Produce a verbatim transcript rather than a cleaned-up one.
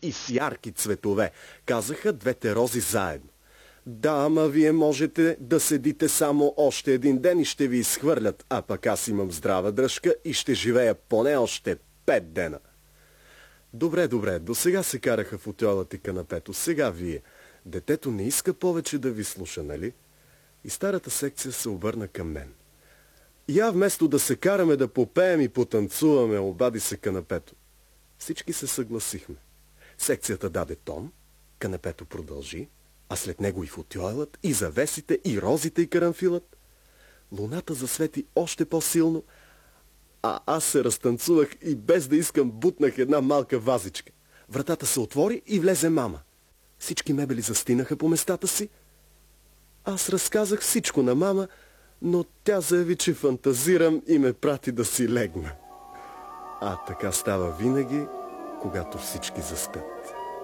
и с ярки цветове, казаха двете рози заедно. Да, ама вие можете да седите само още един ден и ще ви изхвърлят, а пък аз имам здрава дръжка и ще живея поне още пет дена. Добре, добре, до сега се караха в отьолът и канапето, сега вие. Детето не иска повече да ви слуша, нали? И старата секция се обърна към мен. Я вместо да се караме да попеем и потанцуваме, обади се канапето. Всички се съгласихме. Секцията даде тон, канапето продължи, а след него и футюелът, и завесите, и розите, и карамфилът. Луната засвети още по-силно, а аз се разтанцувах и без да искам бутнах една малка вазичка. Вратата се отвори и влезе мама. Всички мебели застинаха по местата си. Аз разказах всичко на мама, но тя заяви, че фантазирам и ме прати да си легна. А така става винаги, когато всички заспят.